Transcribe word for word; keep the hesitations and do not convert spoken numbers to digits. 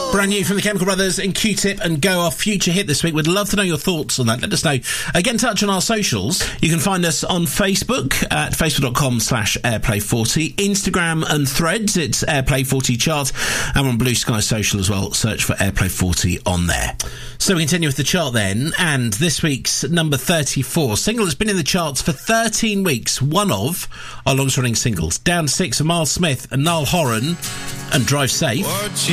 Brand new from the Chemical Brothers and Q-Tip and Go, our future hit this week. We'd love to know your thoughts on that. Let us know. Uh, get in touch on our socials. You can find us on Facebook at facebook.com slash airplay40. Instagram and Threads, it's Airplay forty Chart. And we're on Blue Sky Social as well. Search for Airplay forty on there. So we continue with the chart then. And this week's number thirty-four single has been in the charts for thirteen weeks. One of our longest running singles. Down six for Miles Smith and Niall Horan and Drive Safe.